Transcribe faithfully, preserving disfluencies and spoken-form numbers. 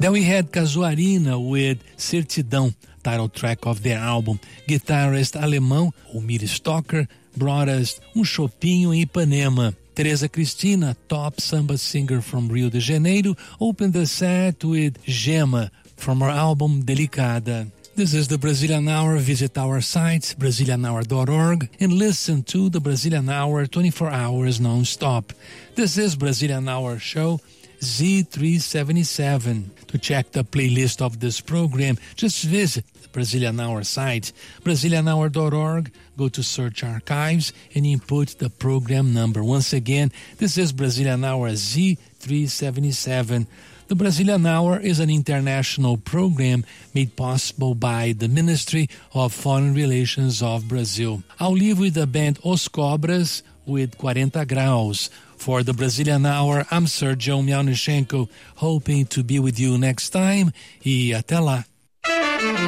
Then we had Casuarina with Certidão, title track of their album. Guitarrist alemão Omir Stocker brought us Um Chopinho em Ipanema. Teresa Cristina, top samba singer from Rio de Janeiro, opened the set with Gema from her album Delicada. This is the Brazilian Hour. Visit our site, Brazilian hour dot org, and listen to the Brazilian Hour twenty-four hours non-stop. This is Brazilian Hour Show Z three seventy-seven. To check the playlist of this program, just visit the Brazilian Hour site, Brazilian hour dot org, go to Search Archives, and input the program number. Once again, this is Brazilian Hour Z three seventy-seven. The Brazilian Hour is an international program made possible by the Ministry of Foreign Relations of Brazil. I'll leave with the band Os Cobras with quarenta graus. For the Brazilian Hour, I'm Sergio Miaunushenko, hoping to be with you next time. E até lá.